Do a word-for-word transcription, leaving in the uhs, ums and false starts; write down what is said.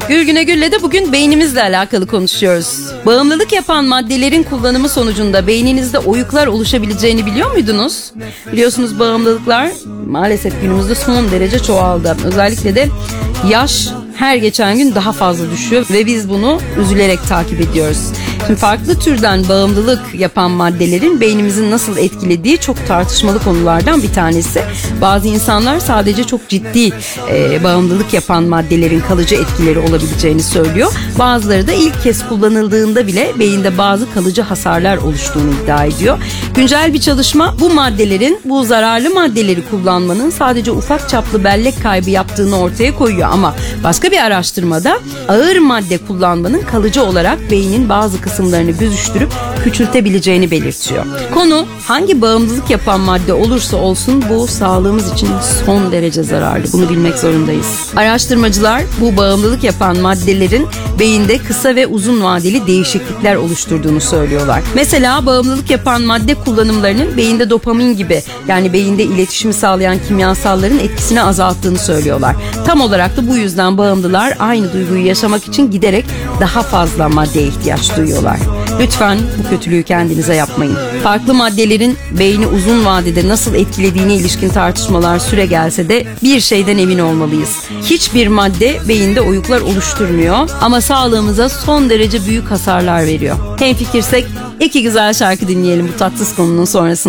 Gülgüne Gül'le de bugün beynimizle alakalı konuşuyoruz. Bağımlılık yapan maddelerin kullanımı sonucunda beyninizde oyuklar oluşabileceğini biliyor muydunuz? Biliyorsunuz bağımlılıklar maalesef günümüzde son derece çoğaldı. Özellikle de yaş her geçen gün daha fazla düşüyor ve biz bunu üzülerek takip ediyoruz. Şimdi farklı türden bağımlılık yapan maddelerin beynimizi nasıl etkilediği çok tartışmalı konulardan bir tanesi. Bazı insanlar sadece çok ciddi e, bağımlılık yapan maddelerin kalıcı etkileri olabileceğini söylüyor. Bazıları da ilk kez kullanıldığında bile beyinde bazı kalıcı hasarlar oluştuğunu iddia ediyor. Güncel bir çalışma bu maddelerin, bu zararlı maddeleri kullanmanın sadece ufak çaplı bellek kaybı yaptığını ortaya koyuyor ama başka bir araştırmada ağır madde kullanmanın kalıcı olarak beynin bazı kısımlarını büzüştürüp küçültebileceğini belirtiyor. Konu hangi bağımlılık yapan madde olursa olsun bu sağlığımız için son derece zararlı. Bunu bilmek zorundayız. Araştırmacılar bu bağımlılık yapan maddelerin beyinde kısa ve uzun vadeli değişiklikler oluşturduğunu söylüyorlar. Mesela bağımlılık yapan madde kullanımlarının beyinde dopamin gibi yani beyinde iletişimi sağlayan kimyasalların etkisini azalttığını söylüyorlar. Tam olarak da bu yüzden bağımlılar aynı duyguyu yaşamak için giderek daha fazla maddeye ihtiyaç duyuyorlar. Lütfen bu kötülüğü kendinize yapmayın. Farklı maddelerin beyni uzun vadede nasıl etkilediğine ilişkin tartışmalar süre gelse de bir şeyden emin olmalıyız. Hiçbir madde beyinde oyuklar oluşturmuyor ama sağlığımıza son derece büyük hasarlar veriyor. Hemfikirsek iki güzel şarkı dinleyelim bu tatsız konunun sonrasında.